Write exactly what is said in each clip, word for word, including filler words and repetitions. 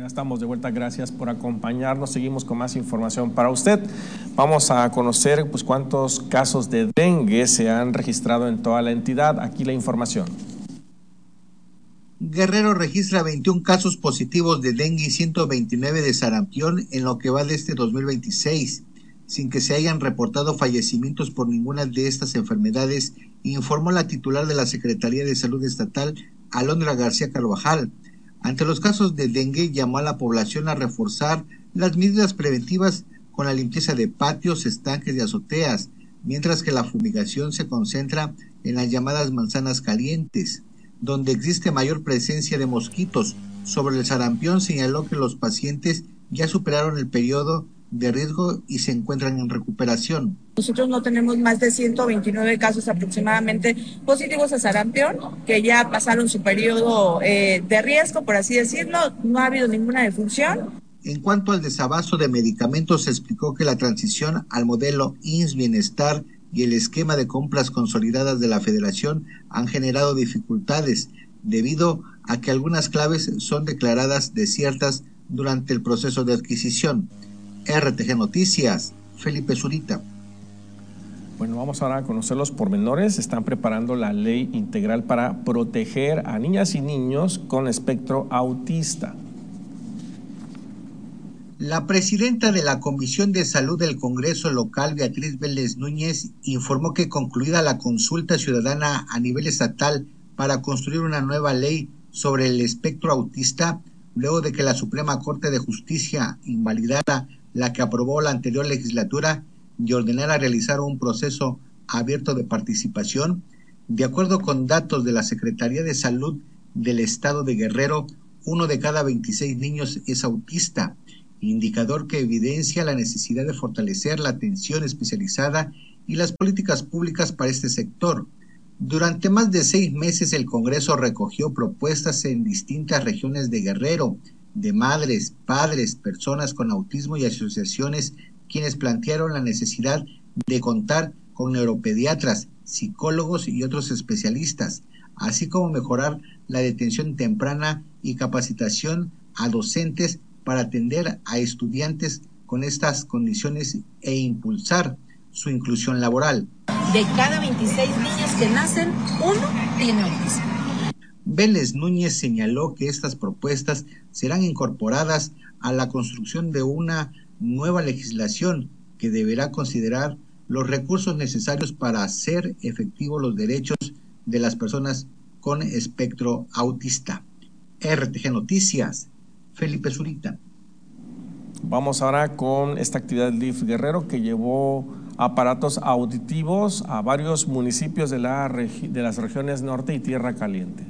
estamos de vuelta, gracias por acompañarnos. Seguimos con más información para usted. Vamos a conocer pues cuántos casos de dengue se han registrado en toda la entidad. Aquí la información. Guerrero registra veintiún casos positivos de dengue y ciento veintinueve de sarampión en lo que va de este dos mil veintiséis, sin que se hayan reportado fallecimientos por ninguna de estas enfermedades, informó la titular de la Secretaría de Salud Estatal, Alondra García Carvajal. Ante los casos de dengue, llamó a la población a reforzar las medidas preventivas con la limpieza de patios, estanques y azoteas, mientras que la fumigación se concentra en las llamadas manzanas calientes, donde existe mayor presencia de mosquitos. Sobre el sarampión, señaló que los pacientes ya superaron el periodo de riesgo y se encuentran en recuperación. Nosotros no tenemos más de ciento veintinueve casos aproximadamente positivos a sarampión, que ya pasaron su periodo eh, de riesgo, por así decirlo. No ha habido ninguna defunción. En cuanto al desabasto de medicamentos, se explicó que la transición al modelo I M S S Bienestar y el esquema de compras consolidadas de la Federación han generado dificultades debido a que algunas claves son declaradas desiertas durante el proceso de adquisición. R T G Noticias, Felipe Zurita. Bueno, vamos ahora a conocer los pormenores. Están preparando la ley integral para proteger a niñas y niños con espectro autista. La presidenta de la Comisión de Salud del Congreso local, Beatriz Vélez Núñez, informó que concluida la consulta ciudadana a nivel estatal para construir una nueva ley sobre el espectro autista, luego de que la Suprema Corte de Justicia invalidara la que aprobó la anterior legislatura y ordenara realizar un proceso abierto de participación. De acuerdo con datos de la Secretaría de Salud del Estado de Guerrero, uno de cada veintiséis niños es autista, indicador que evidencia la necesidad de fortalecer la atención especializada y las políticas públicas para este sector. Durante más de seis meses el Congreso recogió propuestas en distintas regiones de Guerrero, de madres, padres, personas con autismo y asociaciones, quienes plantearon la necesidad de contar con neuropediatras, psicólogos y otros especialistas, así como mejorar la detención temprana y capacitación a docentes para atender a estudiantes con estas condiciones e impulsar su inclusión laboral. De cada veintiséis niños que nacen, uno tiene autismo. Vélez Núñez señaló que estas propuestas serán incorporadas a la construcción de una nueva legislación que deberá considerar los recursos necesarios para hacer efectivos los derechos de las personas con espectro autista. R T G Noticias, Felipe Zurita. Vamos ahora con esta actividad del D I F Guerrero, que llevó aparatos auditivos a varios municipios de, la de las regiones norte y Tierra Caliente.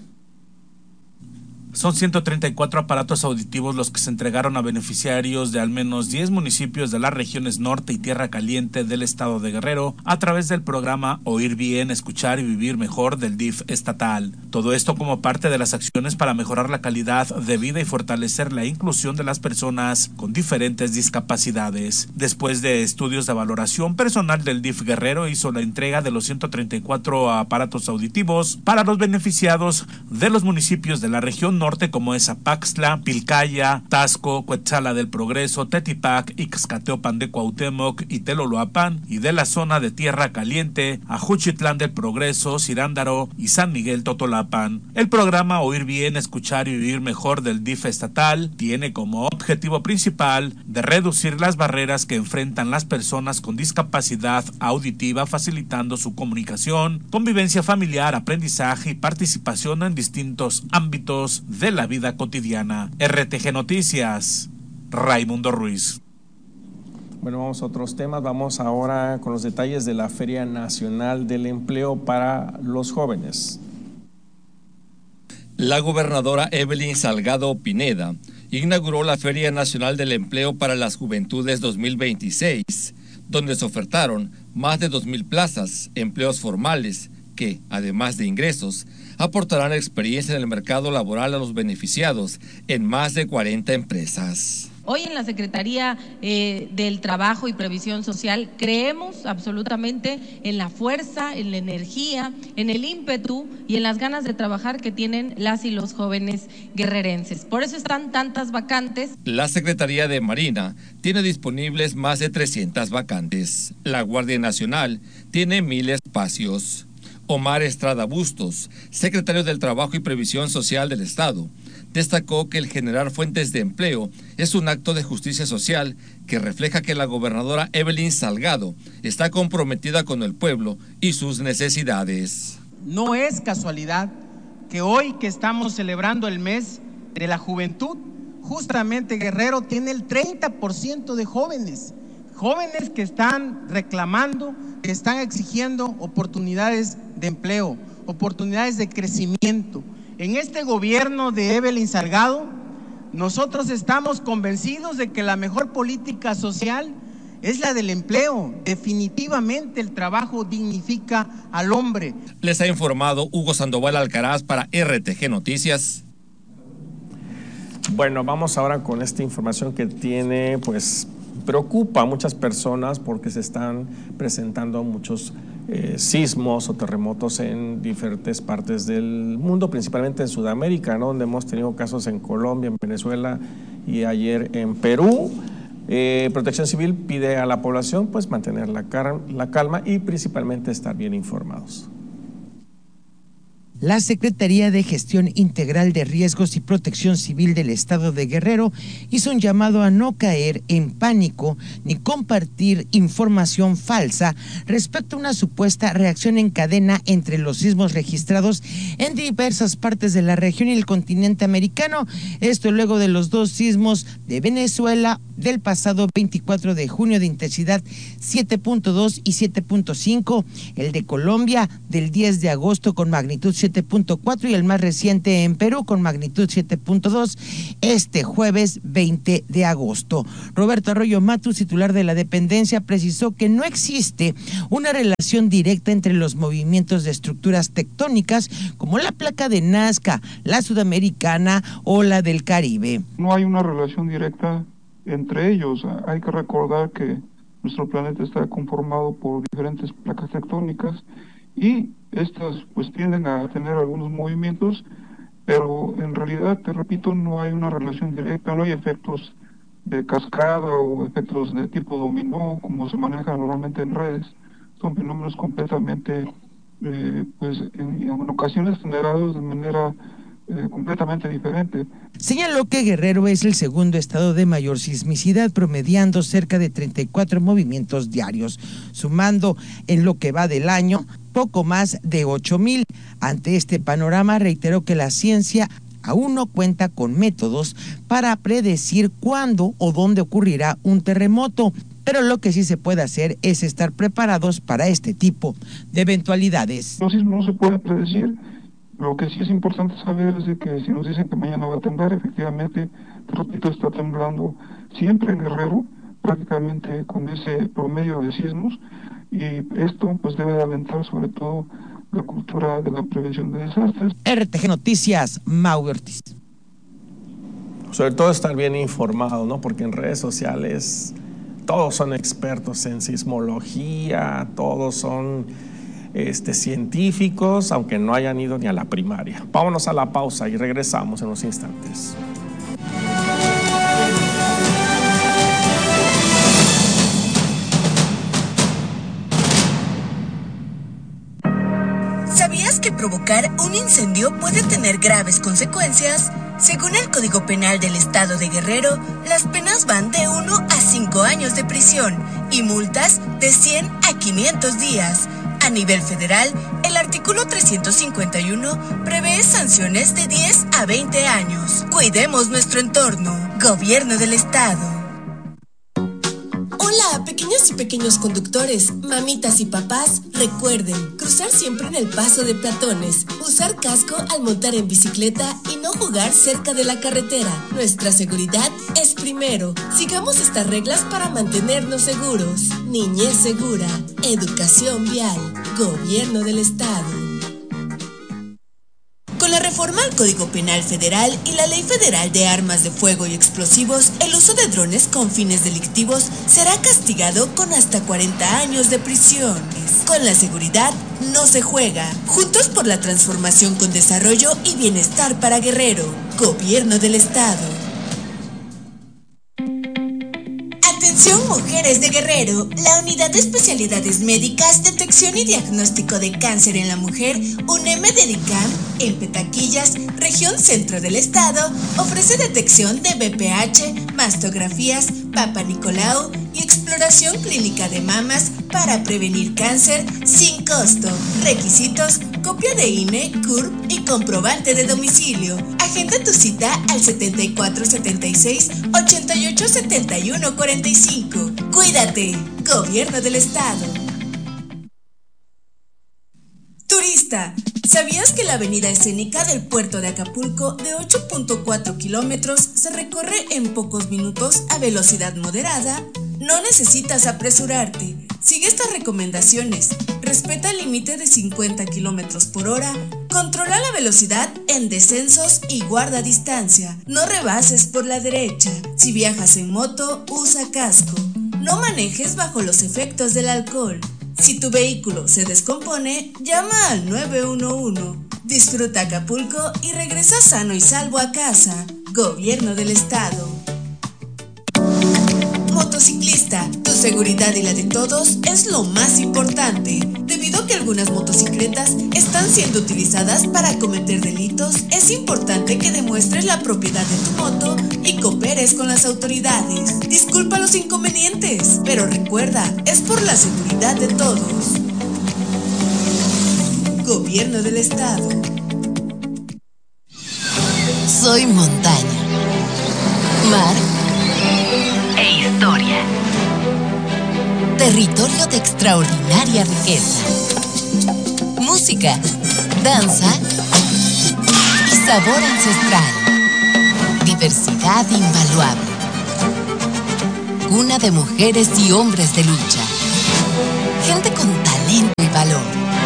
Son ciento treinta y cuatro aparatos auditivos los que se entregaron a beneficiarios de al menos diez municipios de las regiones norte y Tierra Caliente del estado de Guerrero a través del programa Oír Bien, Escuchar y Vivir Mejor del D I F estatal. Todo esto como parte de las acciones para mejorar la calidad de vida y fortalecer la inclusión de las personas con diferentes discapacidades. Después de estudios de valoración, personal del D I F Guerrero hizo la entrega de los ciento treinta y cuatro aparatos auditivos para los beneficiados de los municipios de la región norte norte como es Apaxtla, Pilcaya, Tasco, Cuetzala del Progreso, Tetipac, Ixcateopan de Cuauhtémoc y Teloloapan, y de la zona de Tierra Caliente, Ajuchitlán del Progreso, Cirándaro y San Miguel Totolapan. El programa Oír Bien, Escuchar y Vivir Mejor del D I F estatal tiene como objetivo principal de reducir las barreras que enfrentan las personas con discapacidad auditiva, facilitando su comunicación, convivencia familiar, aprendizaje y participación en distintos ámbitos de la vida cotidiana. R T G Noticias, Raimundo Ruiz. Bueno, vamos a otros temas. Vamos ahora con los detalles de la Feria Nacional del Empleo para los Jóvenes. La gobernadora Evelyn Salgado Pineda inauguró la Feria Nacional del Empleo para las Juventudes dos mil veintiséis, donde se ofertaron más de dos mil plazas, empleos formales, que, además de ingresos, aportarán experiencia en el mercado laboral a los beneficiados en más de cuarenta empresas. Hoy en la Secretaría eh, del Trabajo y Previsión Social creemos absolutamente en la fuerza, en la energía, en el ímpetu y en las ganas de trabajar que tienen las y los jóvenes guerrerenses. Por eso están tantas vacantes. La Secretaría de Marina tiene disponibles más de trescientas vacantes. La Guardia Nacional tiene mil espacios. Omar Estrada Bustos, secretario del Trabajo y Previsión Social del Estado, destacó que el generar fuentes de empleo es un acto de justicia social que refleja que la gobernadora Evelyn Salgado está comprometida con el pueblo y sus necesidades. No es casualidad que hoy que estamos celebrando el mes de la juventud, justamente Guerrero tiene el treinta por ciento de jóvenes, jóvenes que están reclamando, que están exigiendo oportunidades de empleo, oportunidades de crecimiento. En este gobierno de Evelyn Salgado, nosotros estamos convencidos de que la mejor política social es la del empleo. Definitivamente el trabajo dignifica al hombre. Les ha informado Hugo Sandoval Alcaraz para R T G Noticias. Bueno, vamos ahora con esta información que tiene, pues, preocupa a muchas personas porque se están presentando muchos eh, sismos o terremotos en diferentes partes del mundo, principalmente en Sudamérica, ¿no? Donde hemos tenido casos en Colombia, en Venezuela y ayer en Perú. Eh, Protección Civil pide a la población pues mantener la, la calma y principalmente estar bien informados. La Secretaría de Gestión Integral de Riesgos y Protección Civil del Estado de Guerrero hizo un llamado a no caer en pánico ni compartir información falsa respecto a una supuesta reacción en cadena entre los sismos registrados en diversas partes de la región y el continente americano. Esto luego de los dos sismos de Venezuela del pasado veinticuatro de junio de intensidad siete punto dos y siete punto cinco, el de Colombia del diez de agosto con magnitud siete punto cuatro y el más reciente en Perú con magnitud siete punto dos este jueves veinte de agosto. Roberto Arroyo Matus, titular de la dependencia, precisó que no existe una relación directa entre los movimientos de estructuras tectónicas como la placa de Nazca, la sudamericana o la del Caribe. No hay una relación directa entre ellos. Hay que recordar que nuestro planeta está conformado por diferentes placas tectónicas y estas pues tienden a tener algunos movimientos, pero en realidad, te repito, no hay una relación directa, no hay efectos de cascada o efectos de tipo dominó como se maneja normalmente en redes. Son fenómenos completamente eh, pues en, en ocasiones generados de manera Eh, completamente diferente. Señaló que Guerrero es el segundo estado de mayor sismicidad, promediando cerca de treinta y cuatro movimientos diarios, sumando en lo que va del año poco más de ocho mil. Ante este panorama, reiteró que la ciencia aún no cuenta con métodos para predecir cuándo o dónde ocurrirá un terremoto, pero lo que sí se puede hacer es estar preparados para este tipo de eventualidades. Los sismos no se puede predecir. Lo que sí es importante saber es de que si nos dicen que mañana va a temblar, efectivamente, te repito, está temblando siempre en Guerrero, prácticamente con ese promedio de sismos, y esto pues debe de alentar sobre todo la cultura de la prevención de desastres. R T G Noticias, Mau Ortiz. Sobre todo estar bien informado, ¿no? Porque en redes sociales todos son expertos en sismología, todos son Este, científicos, aunque no hayan ido ni a la primaria. Vámonos a la pausa y regresamos en unos instantes. ¿Sabías que provocar un incendio puede tener graves consecuencias? Según el Código Penal del Estado de Guerrero, las penas van de uno a cinco años de prisión y multas de cien a quinientos días. A nivel federal, el artículo trescientos cincuenta y uno prevé sanciones de diez a veinte años. Cuidemos nuestro entorno. Gobierno del Estado. Hola, pequeñas y pequeños conductores, mamitas y papás, recuerden, cruzar siempre en el paso de peatones, usar casco al montar en bicicleta y no jugar cerca de la carretera. Nuestra seguridad es primero. Sigamos estas reglas para mantenernos seguros. Niñez segura, educación vial, Gobierno del Estado. Con la reforma Conforme al Código Penal Federal y la Ley Federal de Armas de Fuego y Explosivos, el uso de drones con fines delictivos será castigado con hasta cuarenta años de prisión. Con la seguridad no se juega. Juntos por la transformación con desarrollo y bienestar para Guerrero. Gobierno del Estado. Atención mujeres de Guerrero, la Unidad de Especialidades Médicas, Detección y Diagnóstico de Cáncer en la Mujer, UNEM Dedicam, en Petaquillas, región centro del estado, ofrece detección de B P H, mastografías, Papa Nicolau y exploración clínica de mamas para prevenir cáncer sin costo. Requisitos: copia de I N E, C U R P y comprobante de domicilio. Agenda tu cita al setenta y cuatro setenta y seis, ochenta y ocho setenta y uno cuarenta y cinco. Cuídate, Gobierno del Estado. Turista, ¿sabías que la avenida escénica del puerto de Acapulco, de ocho punto cuatro kilómetros, se recorre en pocos minutos a velocidad moderada? No necesitas apresurarte. Sigue estas recomendaciones. Respeta el límite de cincuenta kilómetros por hora. Controla la velocidad en descensos y guarda distancia. No rebases por la derecha. Si viajas en moto, usa casco. No manejes bajo los efectos del alcohol. Si tu vehículo se descompone, llama al nueve uno uno. Disfruta Acapulco y regresa sano y salvo a casa. Gobierno del Estado. Motociclista, tu seguridad y la de todos es lo más importante. Debido a que algunas motocicletas están siendo utilizadas para cometer delitos, es importante que demuestres la propiedad de tu moto y cooperes con las autoridades. Disculpa los inconvenientes, pero recuerda, es por la seguridad de todos. Gobierno del Estado. Soy montaña, mar e historia. Territorio de extraordinaria riqueza. Música, danza y sabor ancestral. Diversidad invaluable. Cuna de mujeres y hombres de lucha. Gente con talento y valor.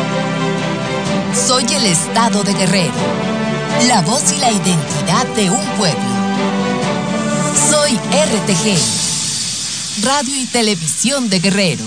Soy el Estado de Guerrero. La voz y la identidad de un pueblo. Soy R T G, Radio y Televisión de Guerrero.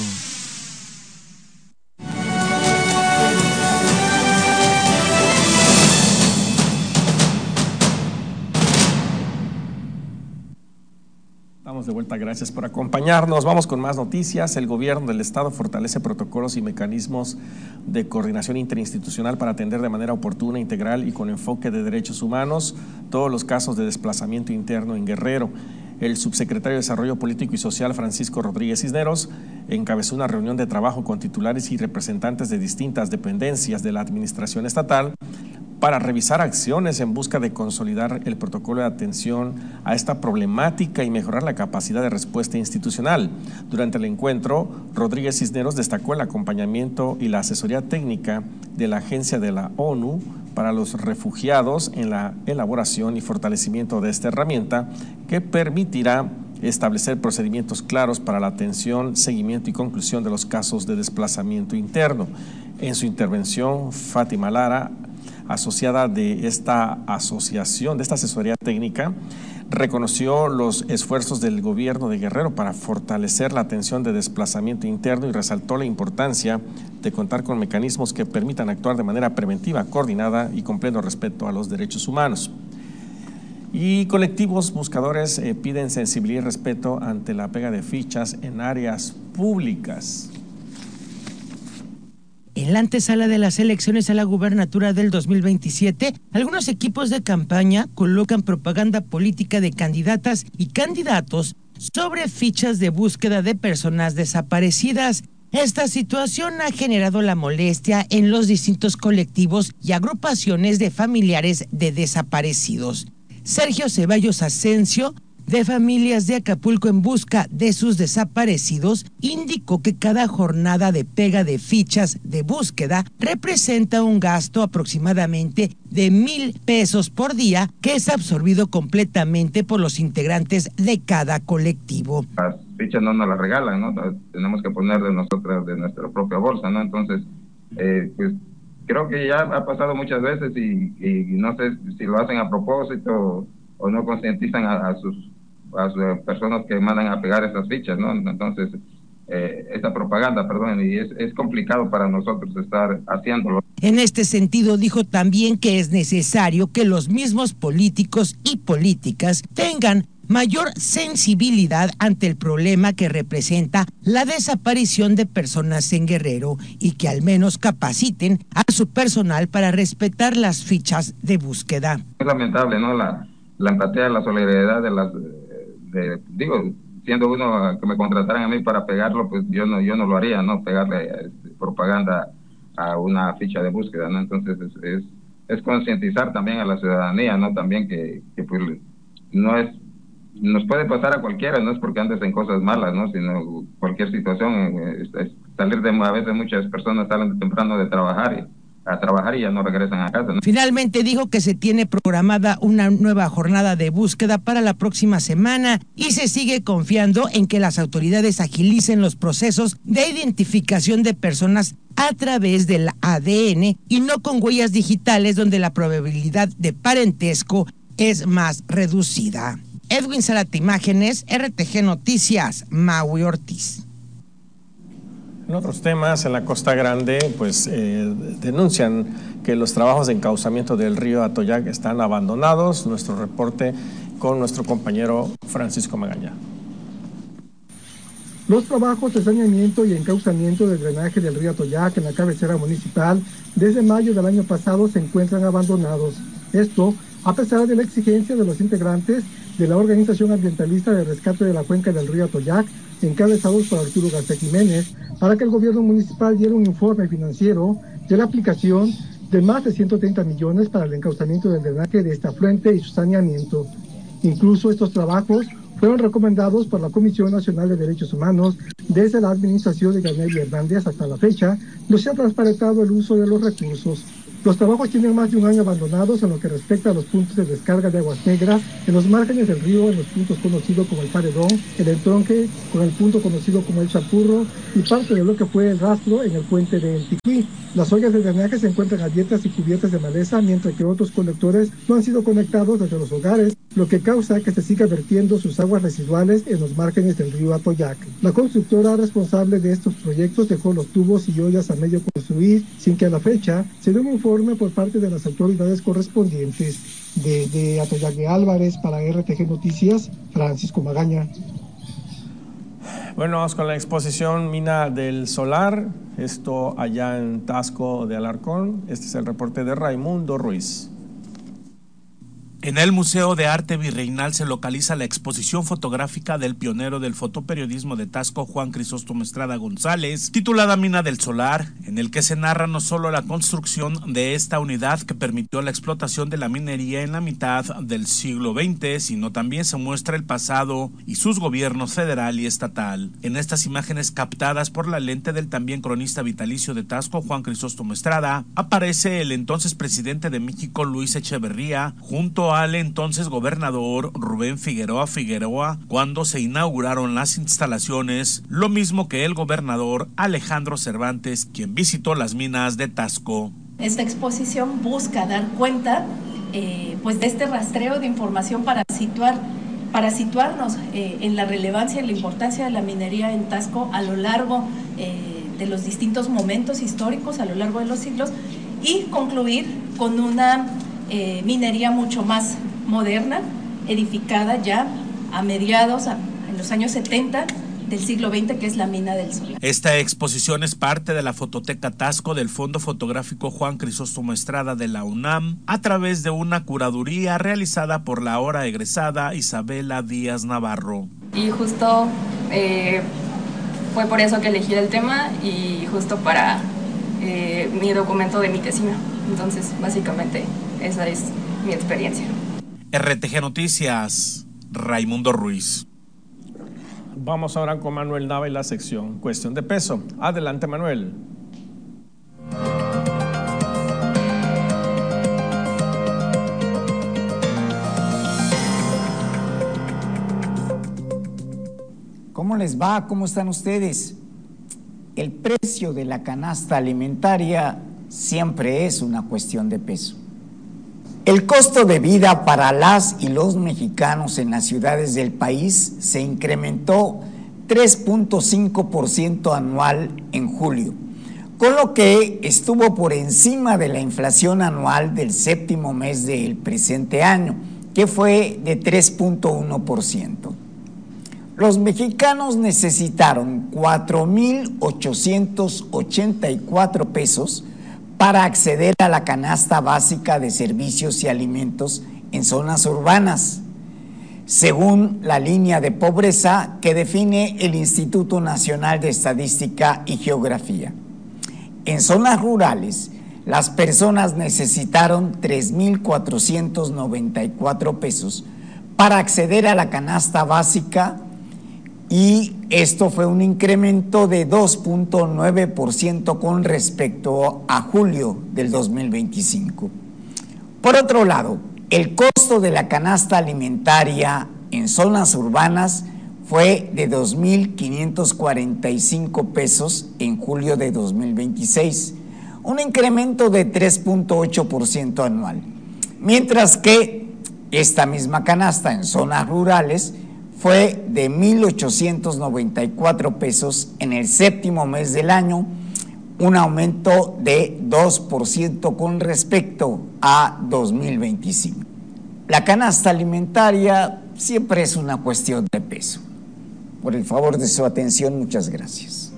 Estamos de vuelta, gracias por acompañarnos. Vamos con más noticias. El gobierno del estado fortalece protocolos y mecanismos de coordinación interinstitucional para atender de manera oportuna, integral y con enfoque de derechos humanos todos los casos de desplazamiento interno en Guerrero. El subsecretario de Desarrollo Político y Social, Francisco Rodríguez Cisneros, encabezó una reunión de trabajo con titulares y representantes de distintas dependencias de la administración estatal para revisar acciones en busca de consolidar el protocolo de atención a esta problemática y mejorar la capacidad de respuesta institucional. Durante el encuentro, Rodríguez Cisneros destacó el acompañamiento y la asesoría técnica de la Agencia de la ONU para los Refugiados en la elaboración y fortalecimiento de esta herramienta que permitirá establecer procedimientos claros para la atención, seguimiento y conclusión de los casos de desplazamiento interno. En su intervención, Fátima Lara, asociada de esta asociación, de esta asesoría técnica, reconoció los esfuerzos del gobierno de Guerrero para fortalecer la atención de desplazamiento interno y resaltó la importancia de contar con mecanismos que permitan actuar de manera preventiva, coordinada y con pleno respeto a los derechos humanos. Y colectivos buscadores eh, piden sensibilidad y respeto ante la pega de fichas en áreas públicas. En la antesala de las elecciones a la gubernatura del dos mil veintisiete, algunos equipos de campaña colocan propaganda política de candidatas y candidatos sobre fichas de búsqueda de personas desaparecidas. Esta situación ha generado la molestia en los distintos colectivos y agrupaciones de familiares de desaparecidos. Sergio Ceballos Asensio, de Familias de Acapulco en Busca de sus Desaparecidos, indicó que cada jornada de pega de fichas de búsqueda representa un gasto aproximadamente de mil pesos por día, que es absorbido completamente por los integrantes de cada colectivo. Las fichas no nos las regalan, ¿no? Tenemos que poner de nosotras, de nuestra propia bolsa, ¿no? Entonces, eh, pues creo que ya ha pasado muchas veces y, y no sé si lo hacen a propósito o no concientizan a, a sus a sus personas que mandan a pegar esas fichas, ¿no? Entonces, eh, esa propaganda, perdón, y es, es complicado para nosotros estar haciéndolo. En este sentido, dijo también que es necesario que los mismos políticos y políticas tengan mayor sensibilidad ante el problema que representa la desaparición de personas en Guerrero y que al menos capaciten a su personal para respetar las fichas de búsqueda. Es lamentable, ¿no? La, la empatía, la solidaridad de las, de, digo, siendo uno que me contrataran a mí para pegarlo, pues yo no, yo no lo haría, ¿no? Pegarle este, propaganda a una ficha de búsqueda, ¿no? Entonces es, es, es concientizar también a la ciudadanía, ¿no? También que, que pues no es, nos puede pasar a cualquiera, no es porque andes en cosas malas, ¿no? Sino cualquier situación, es, es salir de, a veces muchas personas salen temprano de trabajar y a trabajar y ya no regresan a casa, ¿no? Finalmente dijo que se tiene programada una nueva jornada de búsqueda para la próxima semana y se sigue confiando en que las autoridades agilicen los procesos de identificación de personas a través del A D N y no con huellas digitales, donde la probabilidad de parentesco es más reducida. Edwin Zárate, Imágenes, R T G Noticias, Maui Ortiz. En otros temas, en la Costa Grande, pues eh, denuncian que los trabajos de encauzamiento del río Atoyac están abandonados. Nuestro reporte con nuestro compañero Francisco Magaña. Los trabajos de saneamiento y encauzamiento del drenaje del río Atoyac en la cabecera municipal desde mayo del año pasado se encuentran abandonados. Esto a pesar de la exigencia de los integrantes de la Organización Ambientalista de Rescate de la Cuenca del río Atoyac, encabezados por Arturo García Jiménez, para que el gobierno municipal diera un informe financiero de la aplicación de más de ciento treinta millones para el encauzamiento del drenaje de este afluente y su saneamiento. Incluso estos trabajos fueron recomendados por la Comisión Nacional de Derechos Humanos desde la administración de Yaneli Hernández hasta la fecha, no se ha transparentado el uso de los recursos. Los trabajos tienen más de un año abandonados en lo que respecta a los puntos de descarga de aguas negras en los márgenes del río, en los puntos conocidos como el Paredón, el Entronque, con el punto conocido como el Chapurro y parte de lo que fue el rastro en el puente de El Ticuí. Las ollas de drenaje se encuentran abiertas y cubiertas de maleza, mientras que otros colectores no han sido conectados desde los hogares, lo que causa que se siga vertiendo sus aguas residuales en los márgenes del río Atoyac. La constructora responsable de estos proyectos dejó los tubos y ollas a medio construir, sin que a la fecha se dé un informe por parte de las autoridades correspondientes. Desde Atoyac de Álvarez, para R T G Noticias, Francisco Magaña. Bueno, vamos con la exposición Mina del Solar, esto allá en Taxco de Alarcón. Este es el reporte de Raimundo Ruiz. En el Museo de Arte Virreinal se localiza la exposición fotográfica del pionero del fotoperiodismo de Taxco, Juan Crisóstomo Estrada González, titulada Mina del Solar, en el que se narra no solo la construcción de esta unidad que permitió la explotación de la minería en la mitad del siglo veinte, sino también se muestra el pasado y sus gobiernos federal y estatal. En estas imágenes captadas por la lente del también cronista vitalicio de Taxco, Juan Crisóstomo Estrada, aparece el entonces presidente de México, Luis Echeverría, junto al entonces gobernador Rubén Figueroa Figueroa cuando se inauguraron las instalaciones, lo mismo que el gobernador Alejandro Cervantes, quien visitó las minas de Taxco. Esta exposición busca dar cuenta eh, pues de este rastreo de información para situar para situarnos eh, en la relevancia y la importancia de la minería en Taxco a lo largo eh, de los distintos momentos históricos, a lo largo de los siglos, y concluir con una Eh, minería mucho más moderna, edificada ya a mediados, a, en los años setenta del siglo veinte, que es la Mina del Solar. Esta exposición es parte de la Fototeca Taxco del Fondo Fotográfico Juan Crisóstomo Estrada de la UNAM, a través de una curaduría realizada por la ahora egresada Isabela Díaz Navarro. Y justo eh, fue por eso que elegí el tema y justo para eh, mi documento de mi tesina. Entonces, básicamente, esa es mi experiencia. R T G Noticias, Raimundo Ruiz. Vamos ahora con Manuel Nava y la sección Cuestión de Peso. Adelante, Manuel. ¿Cómo les va? ¿Cómo están ustedes? El precio de la canasta alimentaria siempre es una cuestión de peso. El costo de vida para las y los mexicanos en las ciudades del país se incrementó tres punto cinco por ciento anual en julio, con lo que estuvo por encima de la inflación anual del séptimo mes del presente año, que fue de tres punto uno por ciento. Los mexicanos necesitaron cuatro mil ochocientos ochenta y cuatro pesos para acceder a la canasta básica de servicios y alimentos en zonas urbanas, según la línea de pobreza que define el Instituto Nacional de Estadística y Geografía. En zonas rurales, las personas necesitaron tres mil cuatrocientos noventa y cuatro pesos para acceder a la canasta básica, y esto fue un incremento de dos punto nueve por ciento con respecto a julio del dos mil veinticinco. Por otro lado, el costo de la canasta alimentaria en zonas urbanas fue de dos mil quinientos cuarenta y cinco pesos en julio de dos mil veintiséis, un incremento de tres punto ocho por ciento anual, mientras que esta misma canasta en zonas rurales fue de mil ochocientos noventa y cuatro pesos en el séptimo mes del año, un aumento de dos por ciento con respecto a dos mil veinticinco. La canasta alimentaria siempre es una cuestión de peso. Por el favor de su atención, muchas gracias.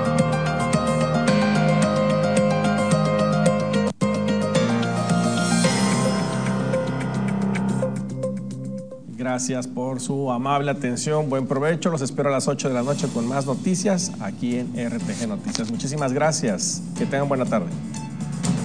Gracias por su amable atención, buen provecho. Los espero a las ocho de la noche con más noticias aquí en R T G Noticias. Muchísimas gracias, que tengan buena tarde.